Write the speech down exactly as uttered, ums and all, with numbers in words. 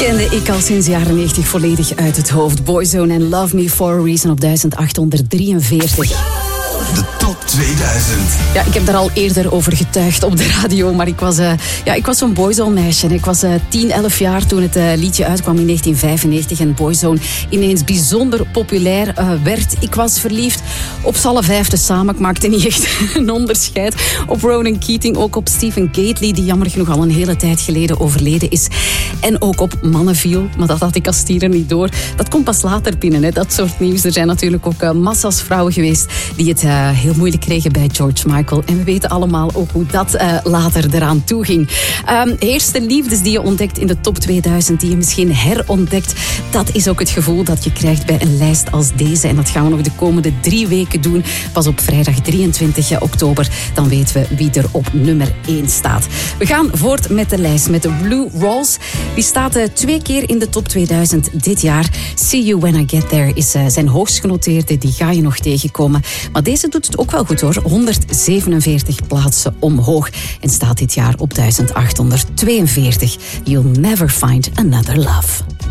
kende ik al sinds jaren negentig volledig uit het hoofd. Boyzone en Love Me For A Reason op duizend achthonderddrieënveertig. De top tweeduizend. Ja, ik heb daar al eerder over getuigd op de radio, maar ik was, uh, ja, ik was zo'n Boyzone meisje. Ik was uh, tien, elf jaar toen het uh, liedje uitkwam in negentien vijfennegentig en Boyzone ineens bijzonder populair uh, werd. Ik was verliefd op z'n alle vijf samen. Ik maakte niet echt een onderscheid. Op Ronan Keating, ook op Stephen Gately, die jammer genoeg al een hele tijd geleden overleden is. En ook op Mannenviel, maar dat had ik als tiener niet door. Dat komt pas later binnen, hè, dat soort nieuws. Er zijn natuurlijk ook uh, massa's vrouwen geweest die het uh, heel moeilijk kregen bij George Michael. En we weten allemaal ook hoe dat uh, later eraan toe ging. Um, eerste liefdes die je ontdekt in de top tweeduizend, die je misschien herontdekt, dat is ook het gevoel dat je krijgt bij een lijst als deze. En dat gaan we nog de komende drie weken doen. Pas op vrijdag drieëntwintig oktober, dan weten we wie er op nummer één staat. We gaan voort met de lijst met de Lou Rawls. Die staat uh, twee keer in de top tweeduizend dit jaar. See You When I Get There is uh, zijn hoogst genoteerde. Die ga je nog tegenkomen. Maar deze doet het ook wel goed hoor. honderdzevenenveertig plaatsen omhoog. En staat dit jaar op duizend achthonderdtweeënveertig. You'll Never Find Another Love.